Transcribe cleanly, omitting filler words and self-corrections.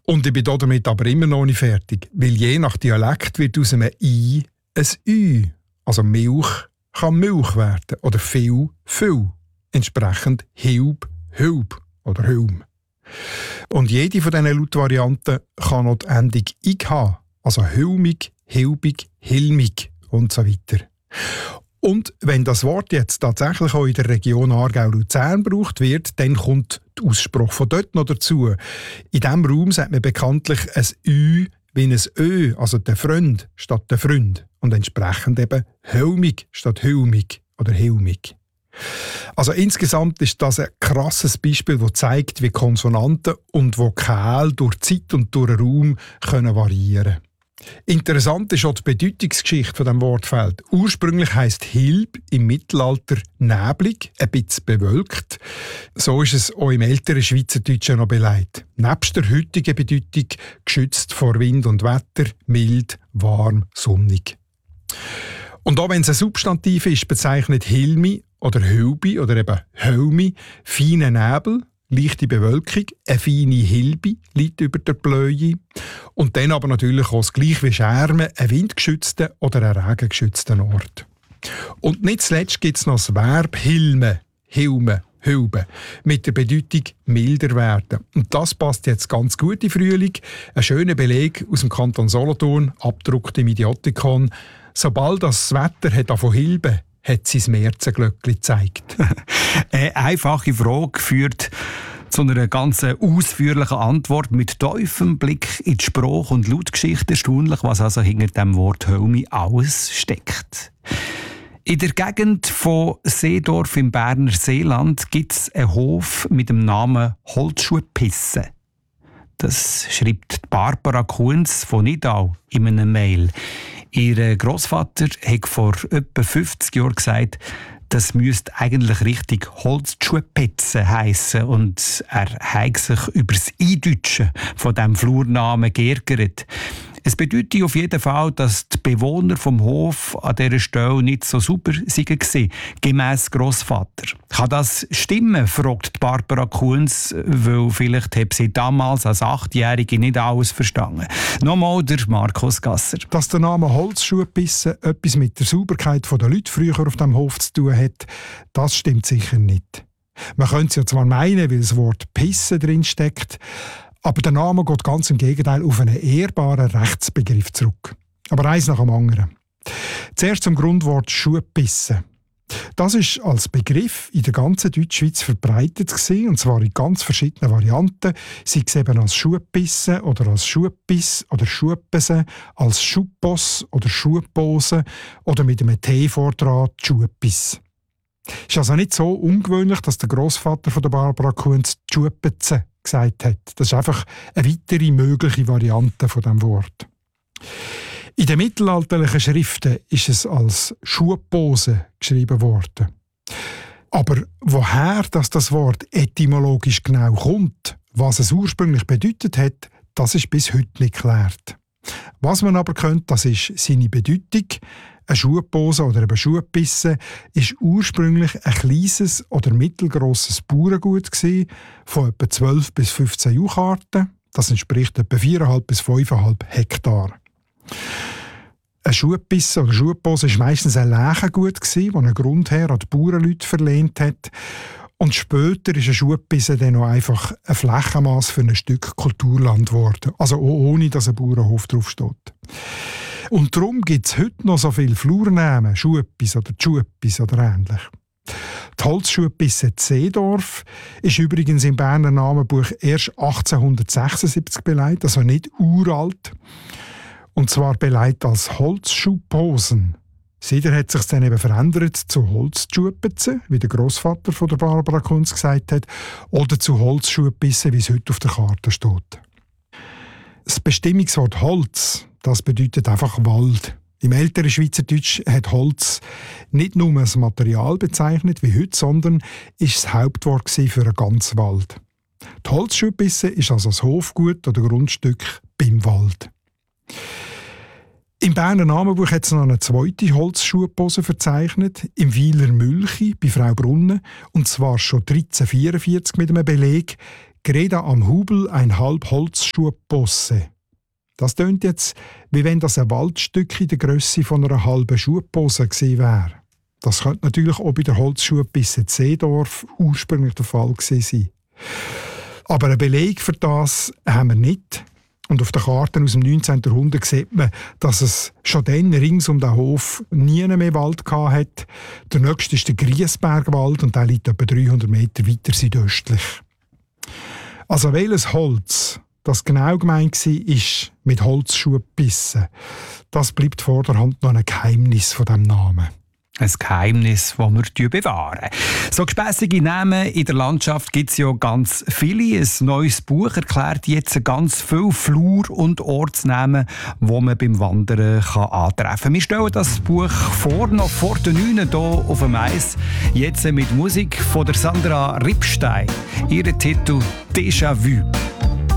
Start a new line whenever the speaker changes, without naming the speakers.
Und ich bin damit aber immer noch nicht fertig, weil je nach Dialekt wird aus einem I ein Ü. Also Milch kann Milch werden oder viel, viel. Entsprechend Hilb, Hülb oder Hülm. Und jede von diesen Lautvarianten kann noch die Endung «ig» haben, also hülmig, hilbig, hilmig und so weiter. Und wenn das Wort jetzt tatsächlich auch in der Region Aargau-Luzern gebraucht wird, dann kommt der Ausspruch von dort noch dazu. In diesem Raum sagt man bekanntlich ein Ü wie ein Ö, also der Freund statt der Freund. Und entsprechend eben hülmig statt hülmig oder hilmig. Also insgesamt ist das ein krasses Beispiel, das zeigt, wie Konsonanten und Vokale durch Zeit und durch Raum können variieren. Interessant ist auch die Bedeutungsgeschichte von dem Wortfeld. Ursprünglich heisst Hilb im Mittelalter neblig, ein bisschen bewölkt. So ist es auch im älteren Schweizerdeutschen noch belegt. Nebst der heutigen Bedeutung geschützt vor Wind und Wetter, mild, warm, sonnig. Und auch wenn es ein Substantiv ist, bezeichnet Hilmi oder Hülbi oder eben Hölmi feine Nebel, leichte Bewölkung, eine feine Hilbi liegt über der Bläue und dann aber natürlich auch das gleich wie Schermen, einen windgeschützten oder einen regengeschützten Ort. Und nicht zuletzt gibt es noch das Verb Hilme, Hilme, Hülben, mit der Bedeutung milder werden. Und das passt jetzt ganz gut in Frühling. Ein schöner Beleg aus dem Kanton Solothurn, abgedruckt im Idiotikon. Sobald das Wetter hat von Hilben, hat sein Märzenglöckchen gezeigt.
Eine einfache Frage führt zu einer ganz ausführlichen Antwort mit tiefem Blick in die Sprach- und Lautgeschichte. Erstaunlich, was also hinter dem Wort Hölmi alles steckt. In der Gegend von Seedorf im Berner Seeland gibt es einen Hof mit dem Namen Holzschuhpisse. Das schreibt Barbara Kunz von Nidau in einer Mail. Ihr Grossvater hat vor etwa 50 Jahren gesagt, das müsste eigentlich richtig Holzschuhpetze heissen und er hat sich über das Eindeutschen von diesem Flurnamen geärgert. Es bedeutet auf jeden Fall, dass die Bewohner vom Hof an dieser Stelle nicht so sauber waren, gemäss Grossvater. Kann das stimmen, fragt Barbara Kunz, weil vielleicht hat sie damals als 8-Jährige nicht alles verstanden. Nochmal der Markus Gasser.
Dass der Name Holzschuhpisse etwas mit der Sauberkeit der Leute früher auf dem Hof zu tun hat, das stimmt sicher nicht. Man könnte es ja zwar meinen, weil das Wort Pisse drin steckt, aber der Name geht ganz im Gegenteil auf einen ehrbaren Rechtsbegriff zurück. Aber eins nach dem anderen. Zuerst zum Grundwort Schuhpisse. Das ist als Begriff in der ganzen Deutschschweiz verbreitet gewesen, und zwar in ganz verschiedenen Varianten, sei es eben als Schuhpisse oder als Schuhpiss oder Schuhpese, als Schuhposs oder Schuhpose oder mit einem T vordran Schuhpiss. Es ist also nicht so ungewöhnlich, dass der Grossvater von der Barbara Kunz Schuhpeze gesagt hat. Das ist einfach eine weitere mögliche Variante von dem Wort. In den mittelalterlichen Schriften ist es als Schuhpose geschrieben worden. Aber woher das Wort etymologisch genau kommt, was es ursprünglich bedeutet hat, das ist bis heute nicht geklärt. Was man aber kennt, das ist seine Bedeutung. Eine Schuhpose oder eben Schuhpisse war ursprünglich ein kleines oder mittelgrosses Bauerngut von etwa 12 bis 15 Jucharten. Das entspricht etwa 4,5 bis 5,5 Hektar. Eine Schuhpisse oder Schuhpose war meistens ein Leichengut, das ein Grundherr an die Bauernleute verlehnt hat. Und später ist eine Schuhpisse dann noch einfach ein Flächenmaß für ein Stück Kulturland geworden. Also auch ohne, dass ein Bauernhof draufsteht. Und darum gibt es heute noch so viele Flurnamen, Schuhpis oder Schuhpis oder ähnlich. Die Holzschuhpisse Seedorf ist übrigens im Berner Namenbuch erst 1876 belegt, also nicht uralt. Und zwar belegt als Holzschuhposen. Seither hat sich dann eben verändert zu Holzschuhpisse, wie der Grossvater von der Barbara Kunz gesagt hat, oder zu Holzschuhpisse, wie es heute auf der Karte steht. Das Bestimmungswort Holz, das bedeutet einfach Wald. Im älteren Schweizerdeutsch hat Holz nicht nur das Material bezeichnet wie heute, sondern ist das Hauptwort für einen ganzen Wald. Die Holzschuhpisse ist also das Hofgut oder Grundstück beim Wald. Im Berner Namenbuch hat es noch eine zweite Holzschuhpose verzeichnet, im Weiler Mülchi bei Frau Brunnen, und zwar schon 1344 mit einem Beleg Greda am Hubel, ein halb Holzschuhposse. Das tönt jetzt, wie wenn das ein Waldstück in der Grösse von einer halben Schuhpose gewesen wäre. Das könnte natürlich auch bei der Holzschuhpisse Seedorf ursprünglich der Fall gewesen sein. Aber einen Beleg für das haben wir nicht. Und auf den Karten aus dem 19. Jahrhundert sieht man, dass es schon dann rings um den Hof nie mehr Wald hatte. Der nächste ist der Griesbergwald und der liegt etwa 300 Meter weiter südöstlich. Also welches Holz das genau gemeint war, ist mit Holzschuhpissen. Das bleibt vorderhand noch ein Geheimnis von diesem Namen.
Ein Geheimnis, das wir bewahren. So gespässige Namen in der Landschaft gibt es ja ganz viele. Ein neues Buch erklärt jetzt ganz viele Flur- und Ortsnamen, die man beim Wandern antreffen kann. Wir stellen das Buch vor, noch vor den 9 hier auf dem Eis. Jetzt mit Musik von der Sandra Rippstein. Ihr Titel «Déjà vu».